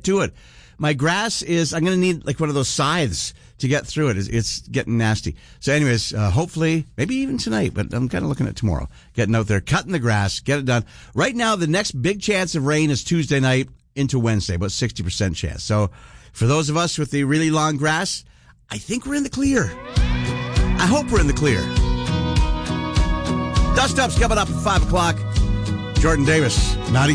get to it. My grass I'm going to need like one of those scythes to get through it. It's getting nasty. So anyways, hopefully, maybe even tonight, but I'm kind of looking at tomorrow. Getting out there, cutting the grass, get it done. Right now, the next big chance of rain is Tuesday night into Wednesday, about 60% chance. So for those of us with the really long grass, I think we're in the clear. I hope we're in the clear. Dust Up's coming up at 5 o'clock. Jordan Davis, not